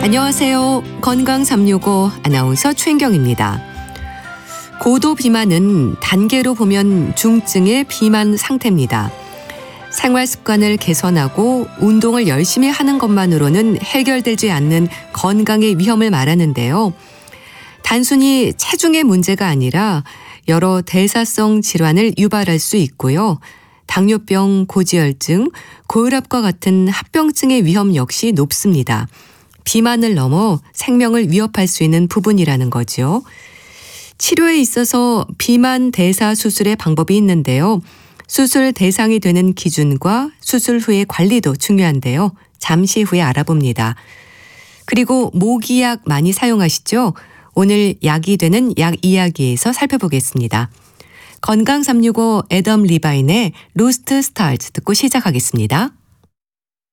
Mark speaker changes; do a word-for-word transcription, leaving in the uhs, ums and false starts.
Speaker 1: 안녕하세요. 건강 삼육오 아나운서 최인경입니다. 고도 비만은 단계로 보면 중증의 비만 상태입니다. 생활 습관을 개선하고 운동을 열심히 하는 것만으로는 해결되지 않는 건강의 위험을 말하는데요. 단순히 체중의 문제가 아니라 여러 대사성 질환을 유발할 수 있고요. 당뇨병, 고지혈증, 고혈압과 같은 합병증의 위험 역시 높습니다. 비만을 넘어 생명을 위협할 수 있는 부분이라는 거죠. 치료에 있어서 비만 대사 수술의 방법이 있는데요. 수술 대상이 되는 기준과 수술 후의 관리도 중요한데요. 잠시 후에 알아봅니다. 그리고 모기약 많이 사용하시죠? 오늘 약이 되는 약 이야기에서 살펴보겠습니다. 건강 삼육오 애덤 리바인의 로스트 스타즈 듣고 시작하겠습니다.